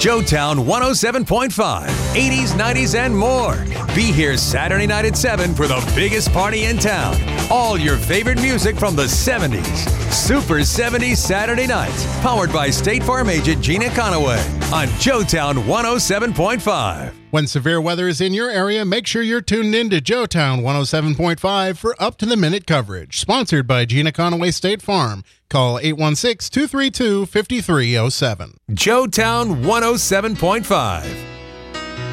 Joetown 107.5, 80s, 90s, and more. Be here Saturday night at 7 for the biggest party in town. All your favorite music from the 70s. Super 70s Saturday nights. Powered by State Farm agent Gina Conaway on Joetown 107.5. When severe weather is in your area, make sure you're tuned in to Joetown 107.5 for up-to-the-minute coverage. Sponsored by Gina Conaway State Farm. Call 816-232-5307. Joetown 107.5.